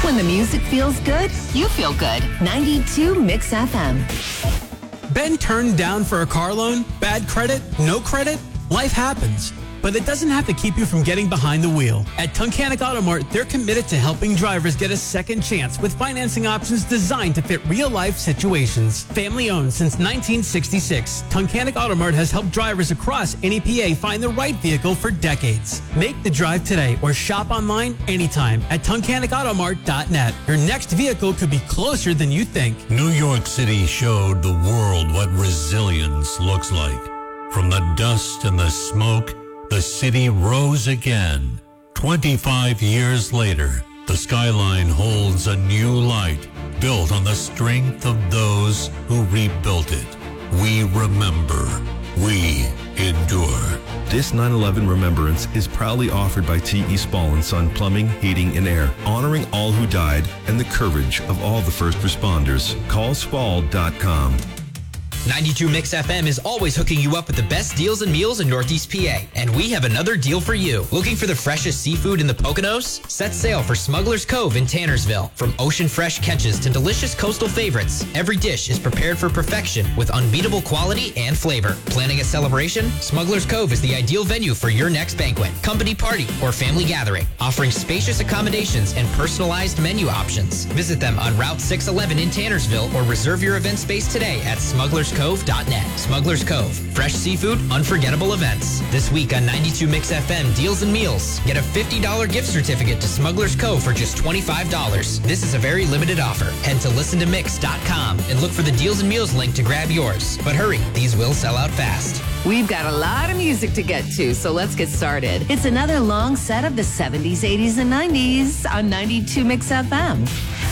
When the music feels good, you feel good. 92 Mix FM. Been turned down for a car loan? Bad credit? No credit? Life happens. But it doesn't have to keep you from getting behind the wheel. At Tunkhannock Auto Mart, they're committed to helping drivers get a second chance with financing options designed to fit real-life situations. Family-owned since 1966, Tunkhannock Auto Mart has helped drivers across NEPA find the right vehicle for decades. Make the drive today or shop online anytime at TunkhannockAutomart.net. Your next vehicle could be closer than you think. New York City showed the world what resilience looks like. From the dust and the smoke, the city rose again. 25 years later, the skyline holds a new light, built on the strength of those who rebuilt it. We remember. We endure. This 9/11 Remembrance is proudly offered by T.E. Spall & Son Plumbing, Heating, and Air, honoring all who died and the courage of all the first responders. Call Spall.com. 92 Mix FM is always hooking you up with the best deals and meals in Northeast PA. And we have another deal for you. Looking for the freshest seafood in the Poconos? Set sail for Smuggler's Cove in Tannersville. From ocean fresh catches to delicious coastal favorites, every dish is prepared for perfection with unbeatable quality and flavor. Planning a celebration? Smuggler's Cove is the ideal venue for your next banquet, company party, or family gathering, offering spacious accommodations and personalized menu options. Visit them on Route 611 in Tannersville or reserve your event space today at smugglerscove.net. Smuggler's Cove. Fresh seafood, unforgettable events. This week on 92 Mix FM Deals and Meals. Get a $50 gift certificate to Smuggler's Cove for just $25. This is a very limited offer. Head to listentomix.com and look for the Deals and Meals link to grab yours. But hurry, these will sell out fast. We've got a lot of music to get to, so let's get started. It's another long set of the 70s, 80s, and 90s on 92 Mix FM.